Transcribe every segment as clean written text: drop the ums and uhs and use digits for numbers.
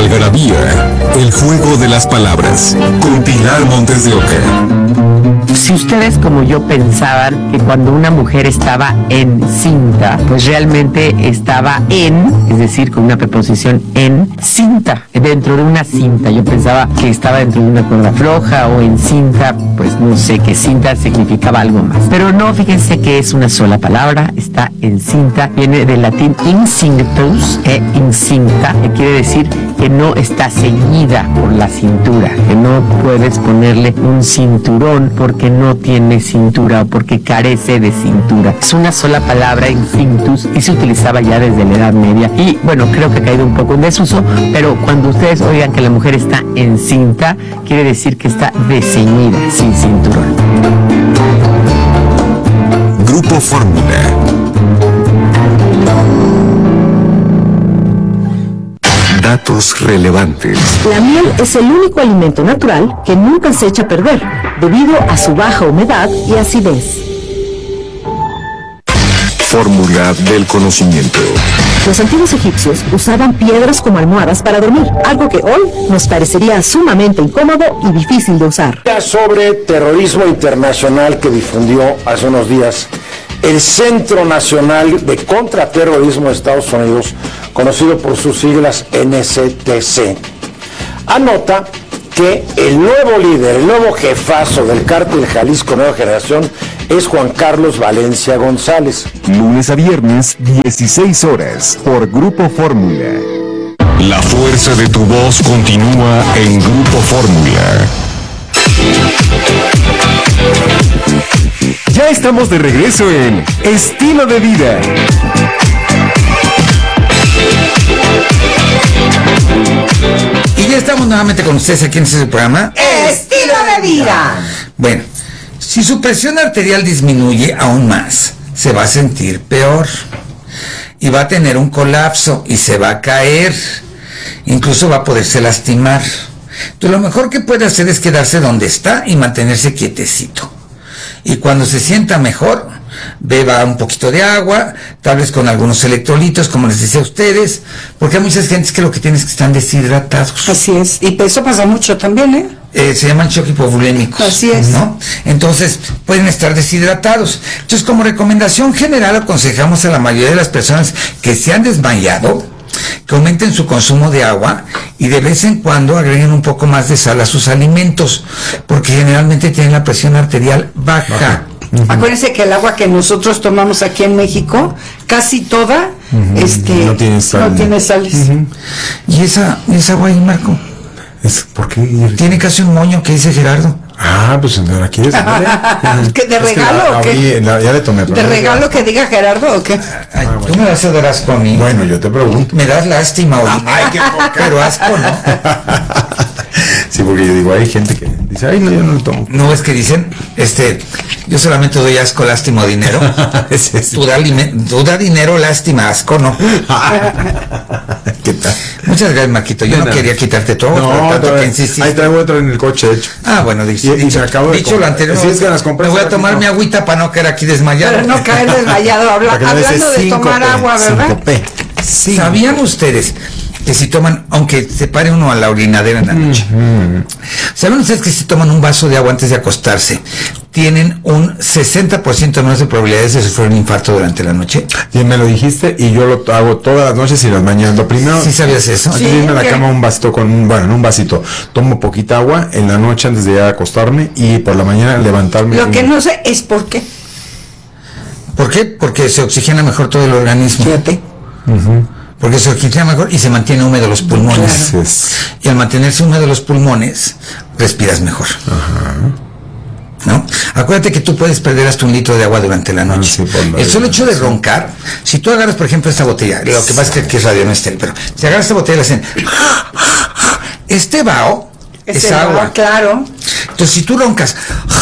Algarabía, el juego de las palabras, con Pilar Montes de Oca. Si ustedes como yo pensaban que cuando una mujer estaba encinta, pues realmente estaba es decir, con una preposición en cinta, dentro de una cinta. Yo pensaba que estaba dentro de una cuerda floja o en cinta, pues no sé, que cinta significaba algo más. Pero no, fíjense que es una sola palabra, está encinta, viene del latín incinctus, incinta, que quiere decir que no está ceñida por la cintura, que no puedes ponerle un cinturón porque no tiene cintura o porque carece de cintura. Es una sola palabra, incinctus, y se utilizaba ya desde la Edad Media. Y bueno, creo que ha caído un poco en desuso, pero cuando ustedes oigan que la mujer está encinta, quiere decir que está desceñida, sin cinturón. Grupo Fórmula. Datos relevantes. La miel es el único alimento natural que nunca se echa a perder, debido a su baja humedad y acidez. Fórmula del conocimiento. Los antiguos egipcios usaban piedras como almohadas para dormir, algo que hoy nos parecería sumamente incómodo y difícil de usar. Sobre terrorismo internacional que difundió hace unos días el Centro Nacional de Contraterrorismo de Estados Unidos, conocido por sus siglas NCTC, anota que el nuevo líder, el nuevo jefazo del cártel Jalisco Nueva Generación es Juan Carlos Valencia González. Lunes a viernes, 16 horas, por Grupo Fórmula. La fuerza de tu voz continúa en Grupo Fórmula. Ya estamos de regreso en Estilo de Vida. Y ya estamos nuevamente con ustedes aquí en este programa Estilo de Vida. Bueno, si su presión arterial disminuye aún más, se va a sentir peor y va a tener un colapso y se va a caer, incluso va a poderse lastimar. Entonces lo mejor que puede hacer es quedarse donde está y mantenerse quietecito. Y cuando se sienta mejor, beba un poquito de agua, tal vez con algunos electrolitos, como les decía a ustedes, porque hay muchas gentes que lo que tienen es que están deshidratados. Así es, y eso pasa mucho también, se llaman choque hipovolémicos. Así es. ¿No? Entonces, pueden estar deshidratados. Entonces, como recomendación general, aconsejamos a la mayoría de las personas que se han desmayado, que aumenten su consumo de agua y de vez en cuando agreguen un poco más de sal a sus alimentos, porque generalmente tienen la presión arterial baja. Acuérdense que el agua que nosotros tomamos aquí en México, casi toda, no tiene sal. No tiene sales. Y esa agua ahí, Marco, ¿por qué? Tiene casi un moño, que dice Gerardo. Ah, pues ¿la quieres? ¿Que de regalo o qué? Ya le tomé. ¿De regalo que diga Gerardo o qué? Ay, tú me vas a dar asco a mí. Bueno, yo te pregunto. Me das lástima, oye. Ay, qué poca. Pero asco, ¿no? Sí, porque yo digo, hay gente que dice, ay, no, yo no lo tomo. No, es que dicen, yo solamente doy asco, lástima o dinero. Sí. Tú da dinero, lástima, asco, ¿no? ¿Qué tal? Muchas gracias, Marquito. Yo no quería quitarte todo, no, tanto que insististe. Ahí traigo otro en el coche, de hecho. Ah, bueno, dicho lo anterior. Si es que las compré, me voy a tomar mi agüita para no caer aquí desmayado. Pero no caer desmayado, hablando de tomar agua, ¿verdad? 5P. ¿Sabían ustedes que si toman, aunque se pare uno a la orinadera en la noche, ¿saben ustedes que si toman un vaso de agua antes de acostarse, tienen un 60% menos de probabilidades de sufrir un infarto durante la noche? Sí, me lo dijiste y yo lo hago todas las noches y las mañanas. Lo primero, ¿Sí sabías eso? Antes de irme a la cama un vasito en un vasito. Tomo poquita agua en la noche antes de ir a acostarme y por la mañana levantarme. Lo que no sé es por qué. ¿Por qué? Porque se oxigena mejor todo el organismo. Fíjate. Porque se oxigena mejor y se mantiene húmedo los pulmones. Claro. Y al mantenerse húmedo los pulmones, respiras mejor. ¿No? Acuérdate que tú puedes perder hasta 1 litro de agua durante la noche. El solo hecho de roncar, si tú agarras, por ejemplo, esta botella, lo que pasa es que es radio no estéril, pero si agarras esta botella y la hacen, este vaho es agua. Claro. Entonces, si tú roncas,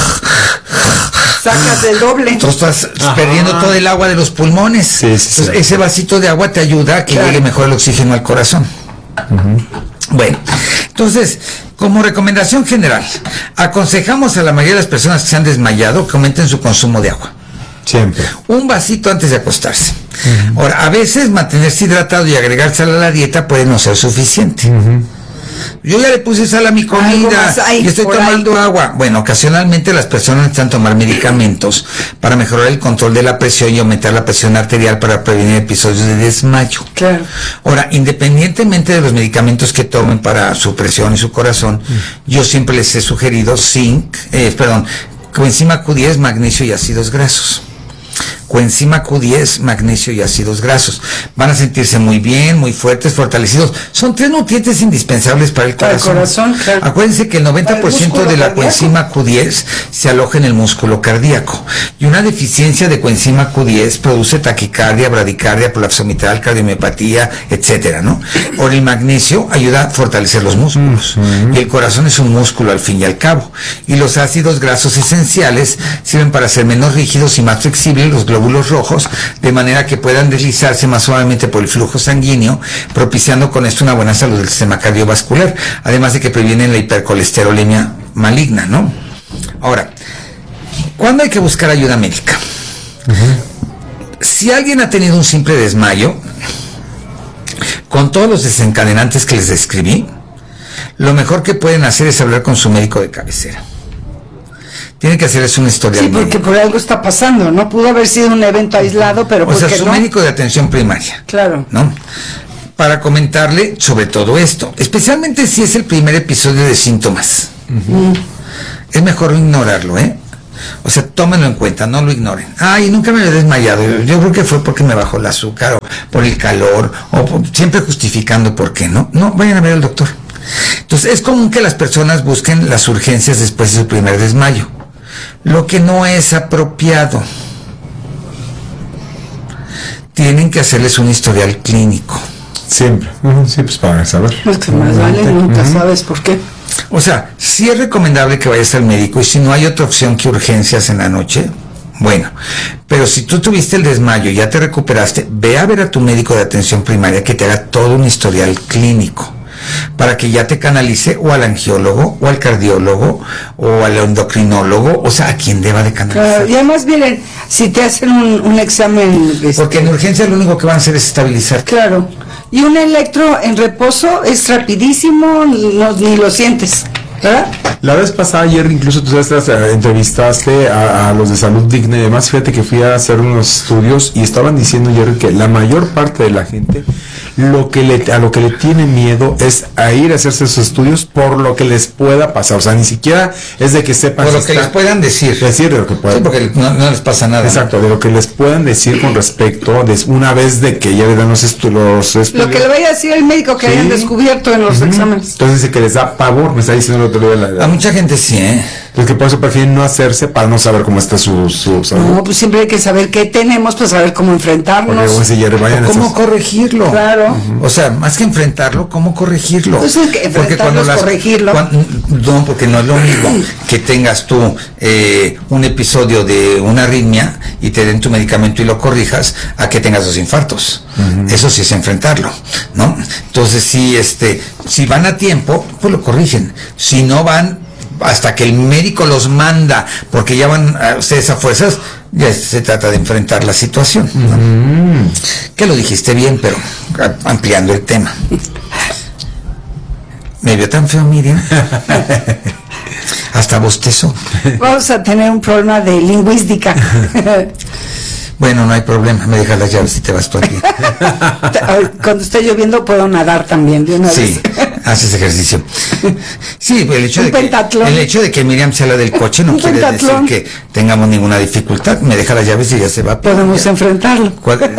sacas el doble. Entonces estás perdiendo todo el agua de los pulmones. Entonces, ese vasito de agua te ayuda a que llegue mejor el oxígeno al corazón. Bueno, entonces, como recomendación general, aconsejamos a la mayoría de las personas que se han desmayado que aumenten su consumo de agua. Siempre. Un vasito antes de acostarse. Ahora, a veces mantenerse hidratado y agregar sal a la dieta puede no ser suficiente. Yo ya le puse sal a mi comida y estoy tomando agua. Bueno, ocasionalmente las personas necesitan tomar medicamentos para mejorar el control de la presión y aumentar la presión arterial para prevenir episodios de desmayo. Claro. Ahora, independientemente de los medicamentos que tomen para su presión y su corazón, yo siempre les he sugerido coenzima Q10, magnesio y ácidos grasos. Coenzima Q10, magnesio y ácidos grasos. Van a sentirse muy bien, muy fuertes, fortalecidos. Son 3 nutrientes indispensables para el corazón. Claro. Acuérdense que el 90% de la coenzima Q10 se aloja en el músculo cardíaco. Y una deficiencia de coenzima Q10 produce taquicardia, bradicardia, prolapso mitral, cardiomiopatía, etcétera, ¿no? Ahora, el magnesio ayuda a fortalecer los músculos. Y el corazón es un músculo al fin y al cabo. Y los ácidos grasos esenciales sirven para hacer menos rígidos y más flexibles los glóbulos rojos, de manera que puedan deslizarse más suavemente por el flujo sanguíneo, propiciando con esto una buena salud del sistema cardiovascular, además de que previenen la hipercolesterolemia maligna, ¿no? Ahora, ¿cuándo hay que buscar ayuda médica? Si alguien ha tenido un simple desmayo, con todos los desencadenantes que les describí, lo mejor que pueden hacer es hablar con su médico de cabecera. Tiene que hacerles un historial. Sí, porque por algo está pasando, ¿no? Pudo haber sido un evento aislado, pero o sea, su no? médico de atención primaria. Claro. ¿No? Para comentarle sobre todo esto, especialmente si es el primer episodio de síntomas. Es mejor ignorarlo, ¿eh? O sea, tómenlo en cuenta, no lo ignoren. Ay, nunca me había desmayado. Yo creo que fue porque me bajó el azúcar, o por el calor, siempre justificando por qué, ¿no? No, vayan a ver al doctor. Entonces, es común que las personas busquen las urgencias después de su primer desmayo, lo que no es apropiado. Tienen que hacerles un historial clínico. Siempre. Sí, pues para saber. Pues que más vale, nunca sabes por qué. O sea, sí es recomendable que vayas al médico, y si no hay otra opción que urgencias en la noche, bueno, pero si tú tuviste el desmayo y ya te recuperaste, ve a ver a tu médico de atención primaria que te haga todo un historial clínico, para que ya te canalice o al angiólogo, o al cardiólogo, o al endocrinólogo, o sea, a quien deba de canalizar. Claro, y además, miren, si te hacen un examen... Porque en urgencia lo único que van a hacer es estabilizar. Claro, y un electro en reposo es rapidísimo, ni lo sientes, ¿verdad? La vez pasada, Jerry, incluso tú entrevistaste a los de Salud Digna y demás. Fíjate que fui a hacer unos estudios y estaban diciendo, Jerry, que la mayor parte de la gente a lo que le tiene miedo es a ir a hacerse esos estudios por lo que les pueda pasar. O sea, ni siquiera es de que sepan. Por lo que les puedan decir. Decir de lo que puedan. Sí, porque no les pasa nada. Exacto, de lo que les puedan decir con respecto, una vez de que ya le dan los estudios. Lo que le vaya a decir el médico que hayan descubierto en los exámenes. Entonces dice que les da pavor, me está diciendo el otro día la edad. A mucha gente sí, ¿eh? Entonces que por eso prefieren no hacerse para no saber cómo está su salud. No, pues siempre hay que saber qué tenemos para saber cómo enfrentarnos. ¿Cómo corregirlo? Claro. O sea, más que enfrentarlo, ¿cómo corregirlo? Pues es que enfrentarlo es corregirlo. No, porque no es lo mismo que tengas tú un episodio de una arritmia y te den tu medicamento y lo corrijas, a que tengas 2 infartos. Eso sí es enfrentarlo, ¿no? Entonces, si van a tiempo, pues lo corrigen. Si no van hasta que el médico los manda, porque ya van ustedes a fuerzas, ya se trata de enfrentar la situación, ¿no? Que lo dijiste bien, pero ampliando el tema. Me vio tan feo, Miriam. Hasta bostezó. Vamos a tener un problema de lingüística. Bueno, no hay problema, me dejas las llaves y te vas tú aquí. Cuando esté lloviendo puedo nadar también de una vez. Sí, haces ejercicio. Sí, el hecho de que Miriam se habla del coche no quiere decir que tengamos ninguna dificultad. Me deja las llaves y ya se va. Podemos enfrentarlo.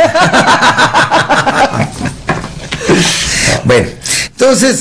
Bueno, entonces,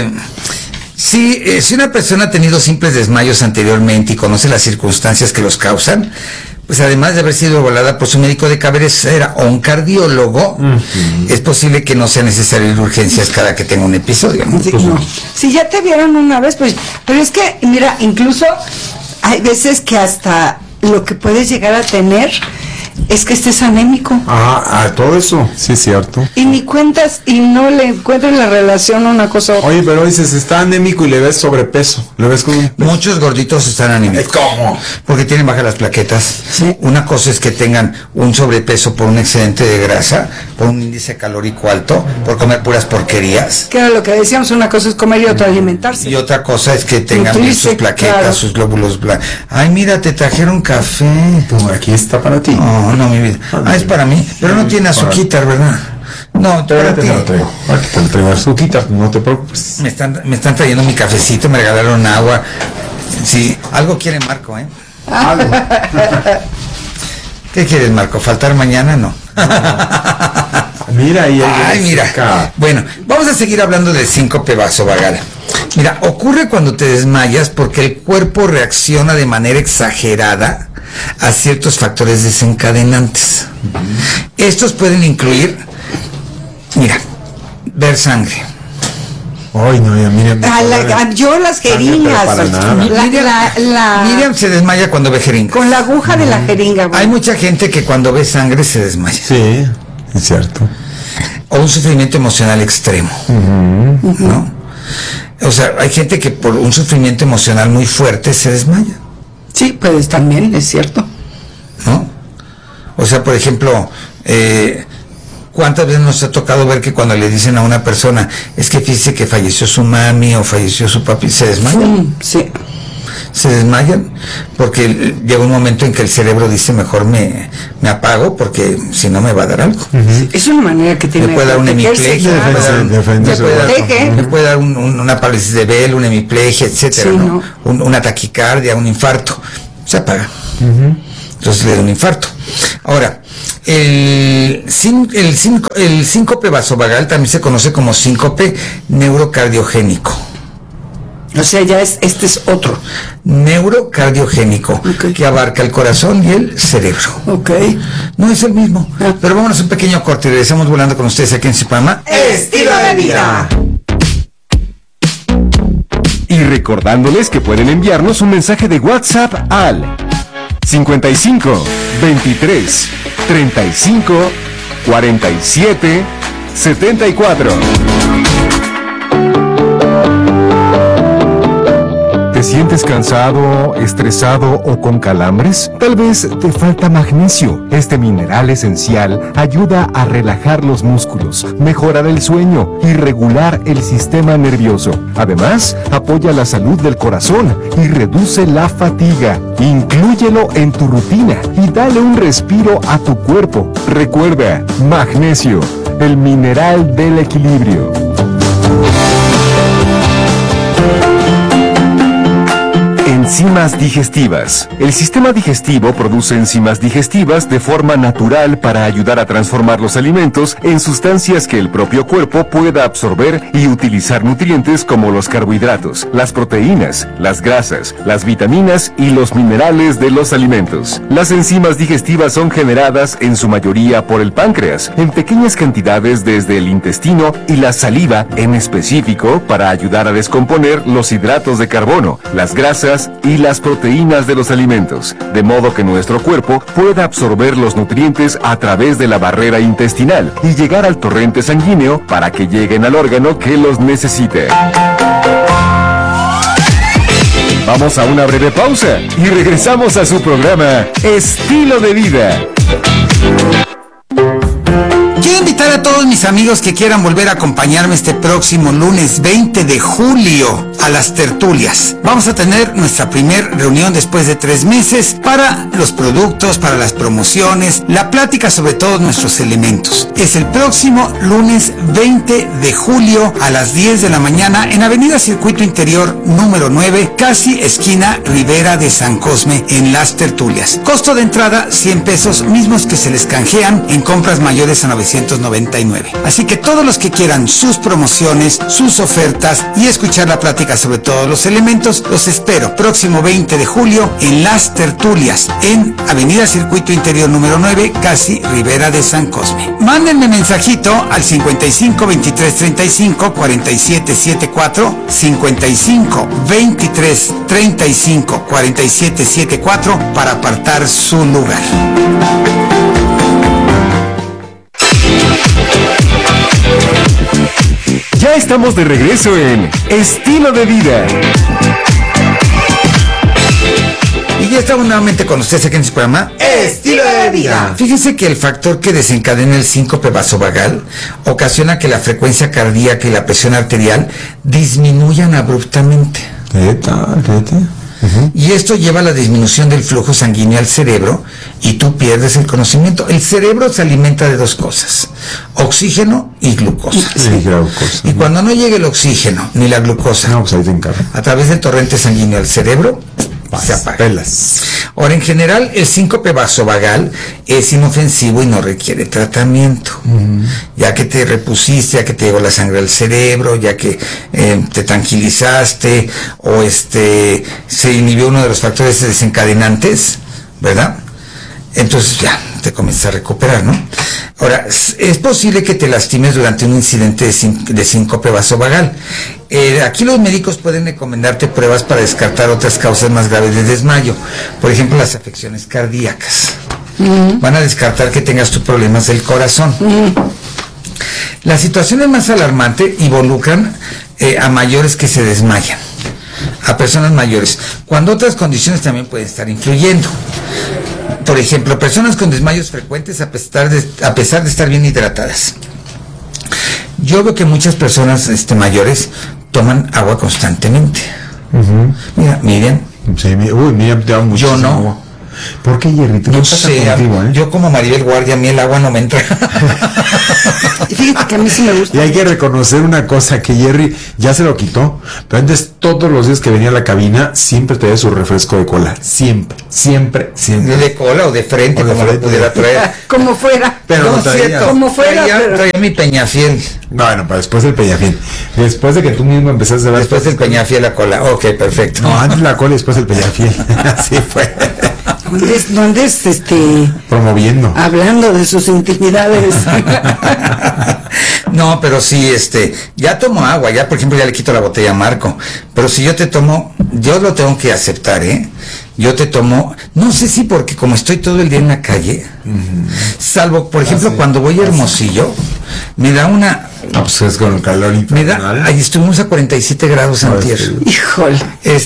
si una persona ha tenido simples desmayos anteriormente y conoce las circunstancias que los causan, pues además de haber sido evaluada por su médico de cabecera o un cardiólogo, es posible que no sea necesario ir a urgencias cada que tenga un episodio, ¿no? Sí, no. Si ya te vieron una vez, pues, pero es que, mira, incluso hay veces que hasta lo que puedes llegar a tener es que estés anémico. Todo eso, sí es cierto. Y ni cuentas y no le encuentras la relación a una cosa. Oye, pero dices, está anémico y le ves sobrepeso, le ves con un... Muchos gorditos están anémicos. ¿Cómo? Porque tienen bajas las plaquetas. Sí. Una cosa es que tengan un sobrepeso por un excedente de grasa, por un índice calórico alto, por comer puras porquerías. Que era lo que decíamos, una cosa es comer y otra alimentarse. Y otra cosa es que tengan bien sus plaquetas, claro, sus glóbulos blancos. Ay, mira, te trajeron café. Aquí está para ti. No, no, mi vida. Es para mí, pero no tiene azuquitar, ¿verdad? No, para ti. Te lo traigo. Aquí te lo traigo azuquitar, no te preocupes. Me están trayendo mi cafecito, me regalaron agua. Sí, algo quiere Marco, ¿eh? Algo. ¿Qué quieres, Marco? ¿Faltar mañana? No. Mira ahí. Ay, mira. Acá. Bueno, vamos a seguir hablando del síncope vasovagal. Mira, ocurre cuando te desmayas porque el cuerpo reacciona de manera exagerada a ciertos factores desencadenantes. Estos pueden incluir, mira, ver sangre. Ay, no, ya, Miriam. Yo las jeringas. Miriam se desmaya cuando ve jeringas. Con la aguja de la jeringa. Bueno. Hay mucha gente que cuando ve sangre se desmaya. Sí, es cierto. O un sufrimiento emocional extremo. ¿No? O sea, hay gente que por un sufrimiento emocional muy fuerte se desmaya. Sí, pues también es cierto. ¿No? O sea, por ejemplo, ¿cuántas veces nos ha tocado ver que cuando le dicen a una persona, es que fíjese que falleció su mami o falleció su papi, se desmayan? Sí. Se desmayan porque llega un momento en que el cerebro dice, mejor me apago porque si no me va a dar algo. Es una manera que tiene. Le puede dar un hemiplegia, le puede dar una parálisis de Bell, un hemiplegia, etcétera, sí, ¿no? Una taquicardia, un infarto. Se apaga. Entonces le da un infarto. Ahora, el síncope vasovagal también se conoce como síncope neurocardiogénico. O sea, ya este es otro. Neurocardiogénico, que abarca el corazón y el cerebro. No es el mismo. Pero vámonos a un pequeño corte y regresamos volando con ustedes aquí en su programa Estilo de Vida. Y recordándoles que pueden enviarnos un mensaje de WhatsApp al 55 23 35 47 74. ¿Te sientes cansado, estresado o con calambres? Tal vez te falta magnesio. Este mineral esencial ayuda a relajar los músculos, mejorar el sueño y regular el sistema nervioso. Además, apoya la salud del corazón y reduce la fatiga. Inclúyelo en tu rutina y dale un respiro a tu cuerpo. Recuerda, magnesio, el mineral del equilibrio. Enzimas digestivas. El sistema digestivo produce enzimas digestivas de forma natural para ayudar a transformar los alimentos en sustancias que el propio cuerpo pueda absorber y utilizar nutrientes como los carbohidratos, las proteínas, las grasas, las vitaminas y los minerales de los alimentos. Las enzimas digestivas son generadas en su mayoría por el páncreas, en pequeñas cantidades desde el intestino y la saliva en específico para ayudar a descomponer los hidratos de carbono, las grasas y las proteínas de los alimentos, de modo que nuestro cuerpo pueda absorber los nutrientes a través de la barrera intestinal y llegar al torrente sanguíneo para que lleguen al órgano que los necesite. Vamos a una breve pausa y regresamos a su programa Estilo de Vida. Quiero invitar a todos mis amigos que quieran volver a acompañarme este próximo lunes 20 de julio a las tertulias. Vamos a tener nuestra primera reunión después de 3 meses para los productos, para las promociones, la plática sobre todos nuestros elementos. Es el próximo lunes 20 de julio a las 10 de la mañana en Avenida Circuito Interior número 9, casi esquina Rivera de San Cosme, en las tertulias. Costo de entrada 100 pesos, mismos que se les canjean en compras mayores a 999. Así que todos los que quieran sus promociones, sus ofertas y escuchar la plática sobre todos los elementos, los espero próximo 20 de julio en las tertulias en Avenida Circuito Interior número 9, casi Rivera de San Cosme. Mándenme mensajito al 55 23 35 47 74, 55 23 35 47 74 para apartar su lugar. Ya estamos de regreso en Estilo de Vida. Y ya estamos nuevamente con ustedes aquí en su programa Estilo de Vida. Fíjense que el factor que desencadena el síncope vasovagal ocasiona que la frecuencia cardíaca y la presión arterial disminuyan abruptamente. Y esto lleva a la disminución del flujo sanguíneo al cerebro y tú pierdes el conocimiento. El cerebro se alimenta de dos cosas: oxígeno y glucosa. Y cuando no llegue el oxígeno ni la glucosa No, pues ahí te encargo. a través del torrente sanguíneo al cerebro, se apaga. Pelas. Ahora, en general, el síncope vasovagal es inofensivo y no requiere tratamiento. Ya que te repusiste, ya que te llegó la sangre al cerebro, ya que te tranquilizaste, o se inhibió uno de los factores desencadenantes, ¿verdad? Entonces ya te comienzas a recuperar, ¿no? Ahora, es posible que te lastimes durante un incidente de síncope vasovagal. Aquí los médicos pueden recomendarte pruebas para descartar otras causas más graves de desmayo. Por ejemplo, las afecciones cardíacas. Van a descartar que tengas tus problemas del corazón. Las situaciones más alarmantes involucran a mayores que se desmayan, a personas mayores, cuando otras condiciones también pueden estar influyendo. Por ejemplo, personas con desmayos frecuentes a pesar de estar bien hidratadas. Yo veo que muchas personas mayores toman agua constantemente. Mira, Miriam. Sí, Miriam te da muchísimo Yo no. agua. ¿Por qué, Hierrito? ¿Qué No pasa sé, contigo, yo como Maribel Guardia, a mí el agua no me entra. Y fíjate que a mí sí me gusta. Y hay que reconocer una cosa, que Jerry ya se lo quitó, pero antes todos los días que venía a la cabina siempre traía su refresco de cola, siempre. De cola o de frente, O de como frente. lo pudiera traer. Como fuera. Pero No, no traía. cierto, Como fuera, pero- traía mi Peñafiel. Bueno, para después del Peñafiel. Después de que tú mismo empezaste a ver. Después del Peñafiel la cola. Ok, perfecto. No, antes la cola y después el Peñafiel. Así fue. No andes, Promoviendo. hablando de sus intimidades. No, pero sí, ya tomo agua, ya por ejemplo ya le quito la botella a Marco, pero si yo te tomo, yo lo tengo que aceptar, yo te tomo, no sé si porque como estoy todo el día en la calle, salvo por ejemplo cuando voy a Hermosillo, me da una, No, pues es con el calor infernal. ahí estuvimos a 47 grados antier, Híjole.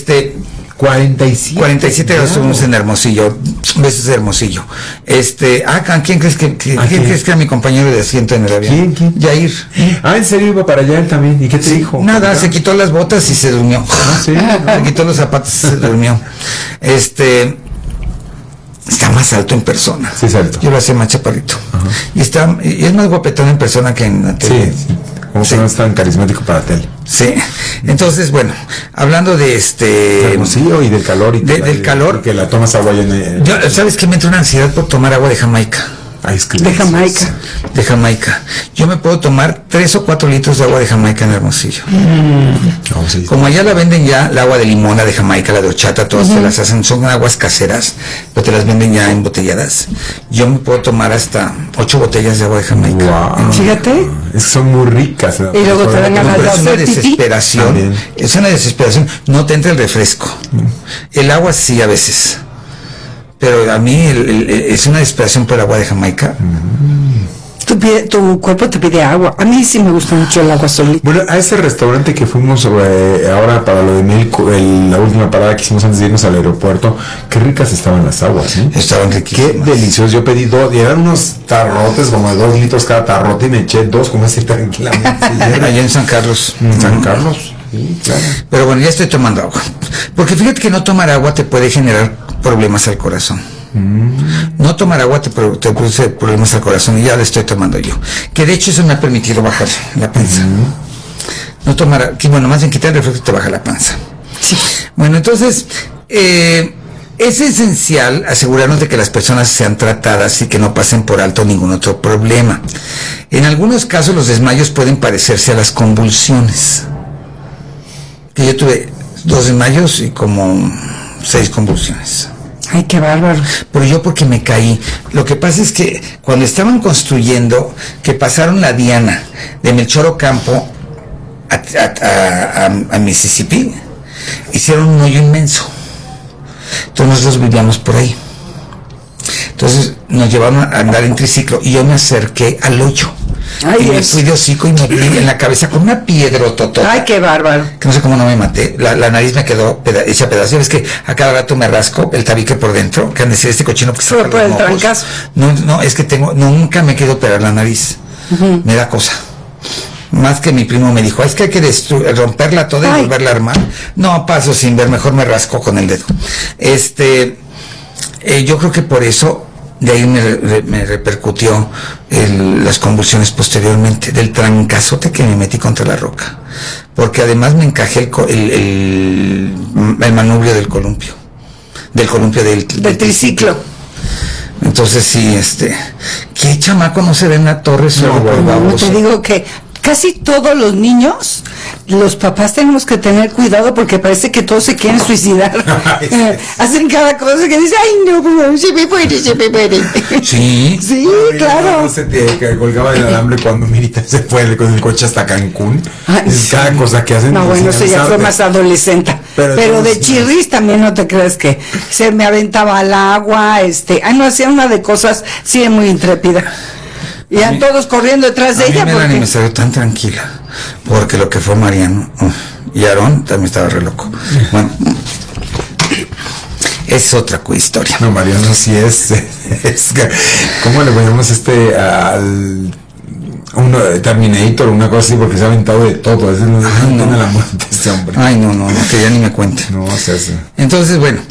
47 grados estuvimos en Hermosillo, besos de Hermosillo. ¿Quién crees que quién? crees que era mi compañero de asiento en el avión? ¿Quién? Jair. Ah, ¿en serio iba para allá él también? ¿Y qué te dijo? Nada, se quitó las botas y se durmió. sí. Se quitó los zapatos y se durmió. Está más alto en persona. Sí, es alto. Yo lo hacía más chaparrito. Y es más guapetón en persona que en la tele. Sí. Como Sí. que no es tan carismático para tele. Sí. Entonces, bueno, hablando de Hermosillo y del calor. del calor. Y que la tomas agua ya en Yo, ¿sabes qué? Me entra una ansiedad por tomar agua de Jamaica. Ay, es que De Jamaica. De Jamaica. Yo me puedo tomar 3 o 4 litros de agua de Jamaica en Hermosillo. No, sí. Como allá la venden ya, el agua de limón, la de Jamaica, la de horchata, todas te las hacen, son aguas caseras, pero te las venden ya embotelladas. Yo me puedo tomar hasta 8 botellas de agua de Jamaica. Wow. Fíjate. Es que son muy ricas. ¿no? Y luego te dan No, ganas de pero es una hacer pipí. desesperación, También. es una desesperación, no te entra el refresco. El agua sí a veces, pero a mí es una desesperación por el agua de Jamaica. Tu cuerpo te pide agua. A mí sí me gusta mucho el agua solita. Bueno, a ese restaurante que fuimos ahora para lo de México, la última parada que hicimos antes de irnos al aeropuerto, qué ricas estaban las aguas, ¿eh? Estaban Qué riquísimas. delicioso. Yo pedí 2, y eran unos tarrotes como de 2 litros cada tarrote y me eché 2 como así tranquilamente. Allá en San Carlos. San Carlos. Sí, claro. Pero bueno, ya estoy tomando agua. Porque fíjate que no tomar agua te puede generar problemas al corazón. No tomar agua te produce problemas al corazón y ya lo estoy tomando yo. Que de hecho eso me ha permitido bajar la panza. No tomar, más bien quitar el refresco te baja la panza. Bueno, entonces, es esencial asegurarnos de que las personas sean tratadas y que no pasen por alto ningún otro problema. En algunos casos los desmayos pueden parecerse a las convulsiones. Que yo tuve 2 desmayos y como 6 convulsiones. Ay, qué bárbaro. Pero yo porque me caí. Lo que pasa es que cuando estaban construyendo, que pasaron la Diana de Melchor Ocampo a Mississippi, hicieron un hoyo inmenso. Entonces nosotros vivíamos por ahí. Entonces nos llevaron a andar en triciclo y yo me acerqué al hoyo. Ay, y me Dios. fui de hocico y me di en la cabeza con una piedrototota. Ay, qué bárbaro. Que no sé cómo no me maté. La nariz me quedó hecha pedazos. ¿Ves que a cada rato me rasco el tabique por dentro? Que han de ser este cochino que Solo saca por los el mocos. trancazo. No, es que nunca me quedo operar la nariz. Me da cosa. Más que mi primo me dijo, es que hay que romperla toda y Ay. volverla a armar. No, paso sin ver, mejor me rasco con el dedo. Yo creo que por eso de ahí me repercutió las convulsiones posteriormente, del trancazote que me metí contra la roca. Porque además me encajé el manubrio del columpio. Del triciclo. Entonces sí, ¿qué chamaco no se ve en la torre solo por No, baboso? te digo que casi todos los niños, los papás tenemos que tener cuidado porque parece que todos se quieren suicidar. Hacen cada cosa que dicen, ay no, por favor, se me muere. Sí. Sí, claro. No se te colgaba del alambre cuando Mirita se fue con el coche hasta Cancún. Ay, Es sí. cada cosa que hacen. No, bueno, eso ya fue más adolescente. Pero de entonces, chirris también no te crees que se me aventaba al agua, no, hacía una de cosas, sí, muy intrépida. Y A ya mí- todos corriendo detrás de A mí ella Melanie me porque... salió tan tranquila, porque lo que fue Mariano y Aarón también estaba re loco. Bueno, es otra historia. No, Mariano sí es ¿cómo le ponemos al uno Terminator, una cosa así, porque se ha aventado de todo? Es no tiene la muerte este hombre. Ay, no, que ya ni me cuente. No, o sea, sí. Entonces, bueno,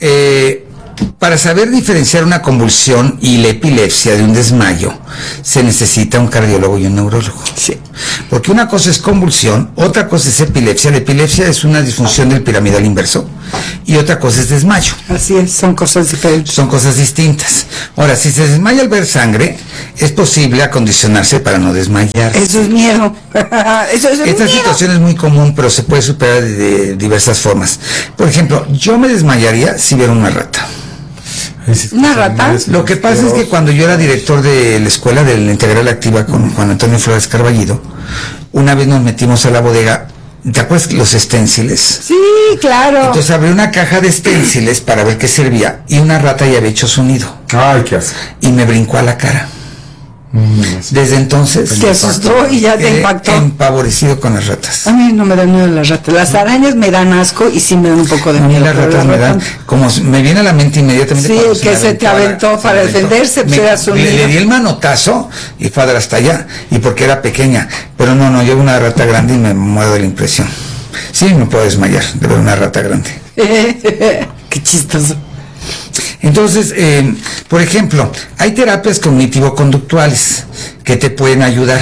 para saber diferenciar una convulsión y la epilepsia de un desmayo, se necesita un cardiólogo y un neurólogo. Sí. Porque una cosa es convulsión, otra cosa es epilepsia. La epilepsia es una disfunción del piramidal inverso y otra cosa es desmayo. Así es, son cosas diferentes. Son cosas distintas. Ahora, si se desmaya al ver sangre, es posible acondicionarse para no desmayar. Eso es miedo. Eso es Esta miedo. situación es muy común, pero se puede superar de diversas formas. Por ejemplo, yo me desmayaría si viera una rata. ¿Una rata? Lo que pasa es que cuando yo era director de la escuela de la Integral Activa con Juan Antonio Flores Carballido, una vez nos metimos a la bodega, ¿te acuerdas los esténciles? Sí, claro. Entonces abrí una caja de esténciles para ver qué servía y una rata ya había hecho su nido Ay, qué hace. y me brincó a la cara. Desde entonces Te asustó y ya te quedé impactó. empavorecido con las ratas. A mí no me dan miedo las ratas. Las arañas me dan asco y sí me dan un poco de A mí miedo. las pero ratas me la dan, rata- como me viene a la mente inmediatamente. Sí, cuando que me se te aventó aventó para defenderse, pues era su le nido. di el manotazo y fue hasta allá, y porque era pequeña, pero no, yo veo una rata grande y me muero de la impresión. Sí, me puedo desmayar de ver una rata grande. Qué chistoso. Entonces, por ejemplo, hay terapias cognitivo-conductuales que te pueden ayudar.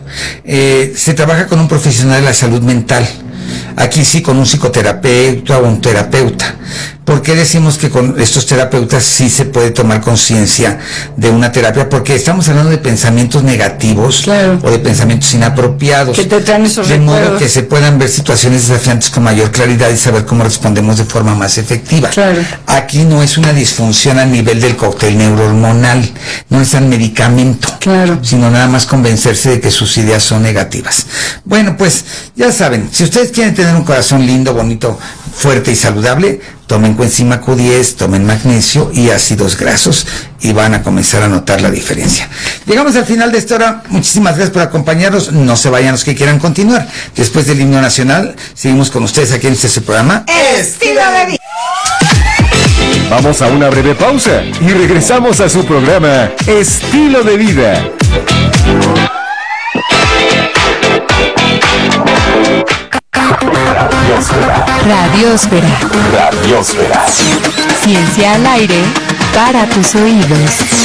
Se trabaja con un profesional de la salud mental. Aquí sí con un psicoterapeuta o un terapeuta. ¿Por qué decimos que con estos terapeutas sí se puede tomar conciencia de una terapia? Porque estamos hablando de pensamientos negativos, Claro. o de pensamientos inapropiados. Que te traen esos de modo recuerdos. que se puedan ver situaciones desafiantes con mayor claridad y saber cómo respondemos de forma más efectiva. Claro. Aquí no es una disfunción a nivel del cóctel neurohormonal, no necesitan medicamento, Claro. sino nada más convencerse de que sus ideas son negativas. Bueno, pues ya saben, si ustedes quieren tener un corazón lindo, bonito, fuerte y saludable, tomen coenzima Q10, tomen magnesio y ácidos grasos y van a comenzar a notar la diferencia. Llegamos al final de esta hora. Muchísimas gracias por acompañarnos. No se vayan los que quieran continuar. Después del himno nacional, seguimos con ustedes aquí en este programa. Estilo de vida. Vamos a una breve pausa y regresamos a su programa Estilo de Vida. Radiosfera. Radiosfera. Ciencia al aire para tus oídos.